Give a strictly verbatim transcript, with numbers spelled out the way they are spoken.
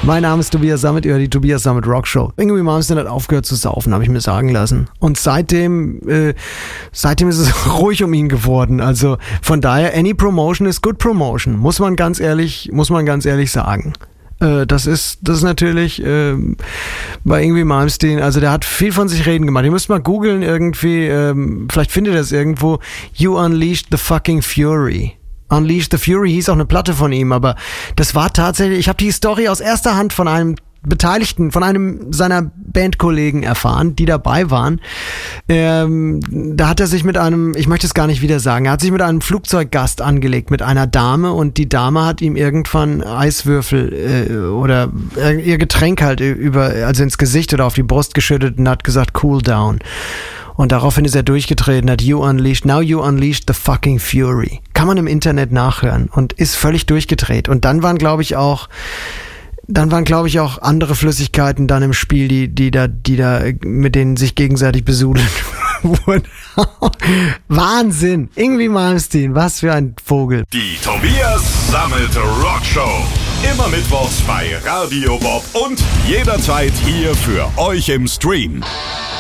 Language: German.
Mein Name ist Tobias Sammet, über die Tobias Sammet Rock Show. Irgendwie Malmsteen hat aufgehört zu saufen, habe ich mir sagen lassen. Und seitdem, äh, seitdem ist es ruhig um ihn geworden. Also von daher, any promotion is good promotion. Muss man ganz ehrlich, muss man ganz ehrlich sagen. Äh, das ist, das ist natürlich äh, bei Yngwie Malmsteen, also der hat viel von sich reden gemacht. Ihr müsst mal googeln irgendwie, ähm, vielleicht findet ihr das irgendwo. You Unleashed the Fucking Fury. Unleash the Fury hieß auch eine Platte von ihm, aber das war tatsächlich, ich habe die Story aus erster Hand von einem Beteiligten, von einem seiner Bandkollegen erfahren, die dabei waren. Ähm, da hat er sich mit einem, ich möchte es gar nicht wieder sagen, er hat sich mit einem Flugzeuggast angelegt, mit einer Dame, und die Dame hat ihm irgendwann Eiswürfel äh, oder äh, ihr Getränk halt über, also ins Gesicht oder auf die Brust geschüttet und hat gesagt, cool down. Und daraufhin ist er durchgetreten, hat You Unleashed, now you unleashed the fucking fury. Kann man im Internet nachhören und ist völlig durchgedreht. Und dann waren, glaube ich, auch, dann waren, glaube ich, auch andere Flüssigkeiten dann im Spiel, die, die da, die da, mit denen sich gegenseitig besudeln wurden. Wahnsinn! Yngwie Malmsteen, was für ein Vogel. Die Tobias Sammet Rock Show. Immer mittwochs bei Radio Bob und jederzeit hier für euch im Stream.